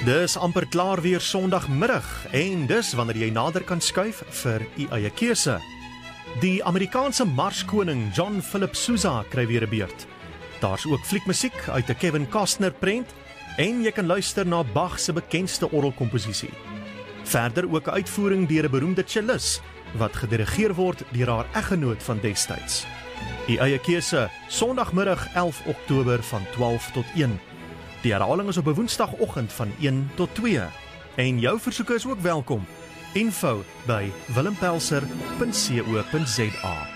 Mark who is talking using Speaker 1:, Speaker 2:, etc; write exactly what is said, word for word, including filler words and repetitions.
Speaker 1: Dis amper klaar weer Sondagmiddag en dis wanneer jy nader kan skuif vir u eie keuse. Die Amerikaanse marskoning John Philip Sousa kry weer 'n beurt. Daar's ook fliekmusiek uit 'n Kevin Costner prent en jy kan luister na Bach se bekendste orgelkomposisie. Verder ook 'n uitvoering deur 'n beroemde cellist wat gedirigeer word deur haar eggenoot van destyds. U eie keuse, Sondagmiddag elf Oktober van twaalf tot een. Die herhaling is op 'n Woensdagoggend van een tot twee. En jou versoeke is ook welkom. Info by willempelser punt co punt za.